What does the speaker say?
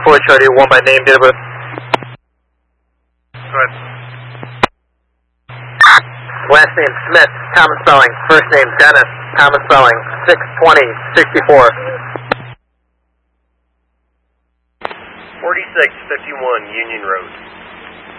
4 Charlie 1 by name, date of birth. Go ahead. Last name Smith, common spelling. First name Dennis, common spelling. 620-64. 4651 Union Road.